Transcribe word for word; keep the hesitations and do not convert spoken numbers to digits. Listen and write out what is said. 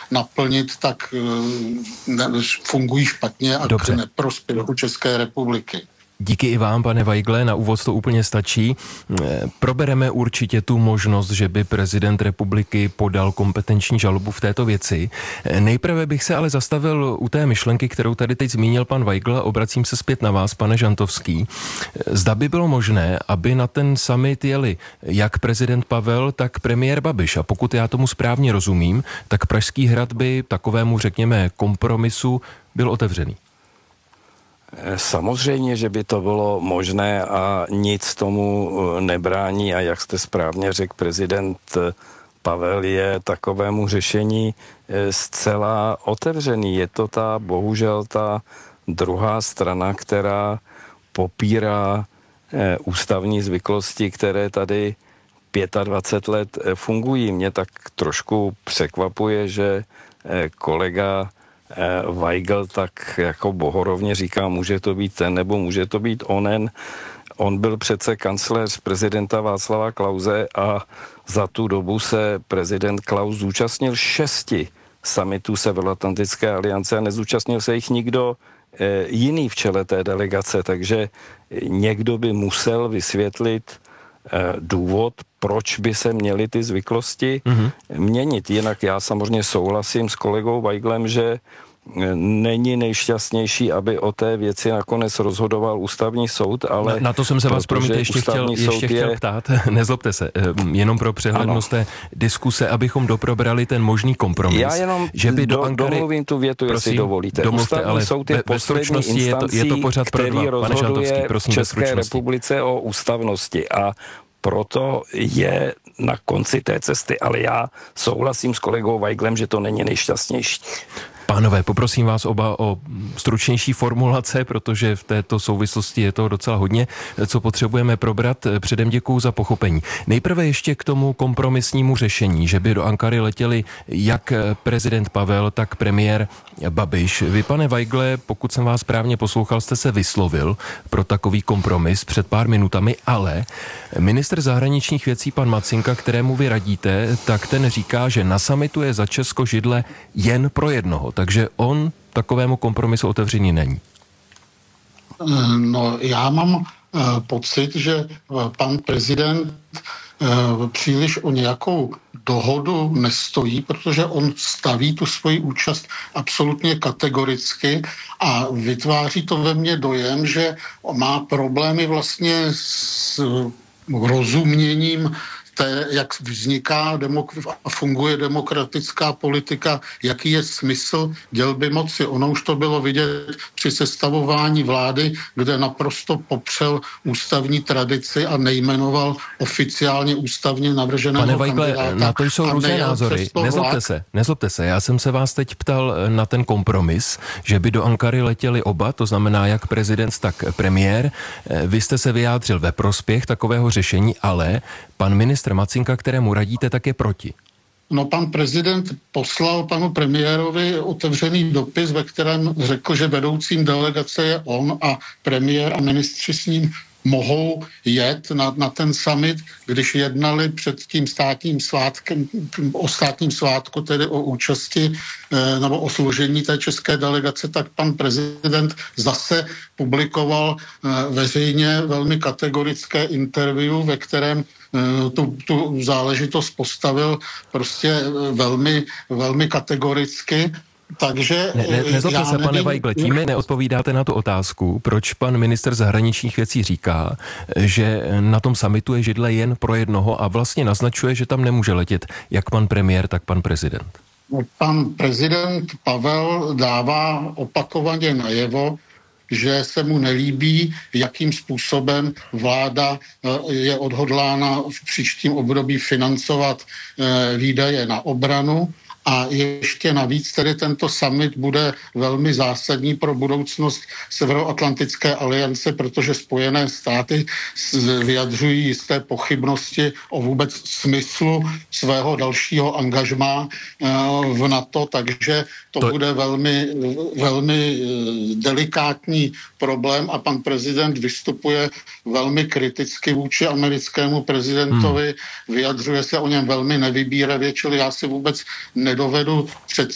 naplnit, tak ne, fungují špatně a k neprospěchu České republiky. Díky i vám, pane Weigle, na úvod to úplně stačí. Probereme určitě tu možnost, že by prezident republiky podal kompetenční žalobu v této věci. Nejprve bych se ale zastavil u té myšlenky, kterou tady teď zmínil pan Weigl, a obracím se zpět na vás, pane Žantovský. Zda by bylo možné, aby na ten summit jeli jak prezident Pavel, tak premiér Babiš. A pokud já tomu správně rozumím, tak Pražský hrad by takovému, řekněme, kompromisu byl otevřený. Samozřejmě, že by to bylo možné a nic tomu nebrání a jak jste správně řekl, prezident Pavel je takovému řešení zcela otevřený. Je to ta, bohužel ta druhá strana, která popírá ústavní zvyklosti, které tady dvacet pět let fungují. Mě tak trošku překvapuje, že kolega Weigl tak jako bohorovně říká, může to být ten nebo může to být onen. On byl přece kancléř prezidenta Václava Klause a za tu dobu se prezident Klaus zúčastnil šesti summitů Severoatlantické aliance a nezúčastnil se jich nikdo e, jiný v čele té delegace, takže někdo by musel vysvětlit e, důvod, proč by se měly ty zvyklosti mm-hmm. měnit. Jinak já samozřejmě souhlasím s kolegou Weiglem, že není nejšťastnější, aby o té věci nakonec rozhodoval ústavní soud, ale... Na, na to jsem se vás, promiňte, ještě chtěl, ještě chtěl je... ptát, nezlobte se, jenom pro přehlednost té diskuse, abychom doprobrali ten možný kompromis. Já jenom že by do, do Ankary... domluvím tu větu, prosím, jestli dovolíte. Domluvte, ústavní ale soud je poslední instancí, je to, je to pořád pro který dva. Pane Žantovský, prosím, v České republice o ústavnosti a proto je na konci té cesty, ale já souhlasím s kolegou Weiglem, že to není nejšťastnější. Pánové, poprosím vás oba o stručnější formulace, protože v této souvislosti je to docela hodně, co potřebujeme probrat. Předem děkuju za pochopení. Nejprve ještě k tomu kompromisnímu řešení, že by do Ankary letěli jak prezident Pavel, tak premiér Babiš. Vy, pane Weigle, pokud jsem vás správně poslouchal, jste se vyslovil pro takový kompromis před pár minutami, ale ministr zahraničních věcí pan Macinka, kterému vy radíte, tak ten říká, že na summitu je za Česko židle jen pro jednoho. Takže on takovému kompromisu otevřený není. No, já mám uh, pocit, že uh, pan prezident uh, příliš o nějakou dohodu nestojí, protože on staví tu svoji účast absolutně kategoricky a vytváří to ve mně dojem, že má problémy vlastně s uh, rozuměním té, jak vzniká demok- a funguje demokratická politika, jaký je smysl dělby moci. Ono už to bylo vidět při sestavování vlády, kde naprosto popřel ústavní tradici a nejmenoval oficiálně ústavně navrženého Pane Weigle, kandidáta. na to jsou různé názory. Nezlobte se, nezlobte se. Já jsem se vás teď ptal na ten kompromis, že by do Ankary letěli oba, to znamená jak prezident, tak premiér. Vy jste se vyjádřil ve prospěch takového řešení, ale pan ministr Macinka, kterému radíte, tak je proti. No, pan prezident poslal panu premiérovi otevřený dopis, ve kterém řekl, že vedoucím delegace je on a premiér a ministři s ním mohou jet na, na ten summit, když jednali před tím státním svátkem, o státním svátku, tedy o účasti e, nebo o složení té české delegace, tak pan prezident zase publikoval e, veřejně velmi kategorické interview, ve kterém e, tu, tu záležitost postavil prostě velmi, velmi kategoricky. Takže ne, ne, nezlobte se, pane Weigle, tím neodpovídáte na tu otázku, proč pan ministr zahraničních věcí říká, že na tom summitu je židle jen pro jednoho a vlastně naznačuje, že tam nemůže letět jak pan premiér, tak pan prezident. Pan prezident Pavel dává opakovaně najevo, že se mu nelíbí, jakým způsobem vláda je odhodlána v příštím období financovat výdaje na obranu. A ještě navíc tedy tento summit bude velmi zásadní pro budoucnost Severoatlantické aliance, protože Spojené státy vyjadřují jisté pochybnosti o vůbec smyslu svého dalšího angažmá v NATO, takže to, to bude velmi, velmi delikátní problém a pan prezident vystupuje velmi kriticky vůči americkému prezidentovi, hmm. vyjadřuje se o něm velmi nevybíravě, čili já si vůbec nedovedu